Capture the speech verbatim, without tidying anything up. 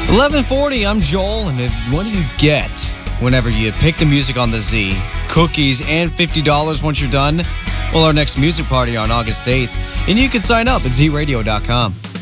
eleven forty, I'm Joel, and if, what do you get whenever you pick the music on the Z? Cookies and fifty dollars once you're done? Well, our next music party on August eighth, and you can sign up at z radio dot com.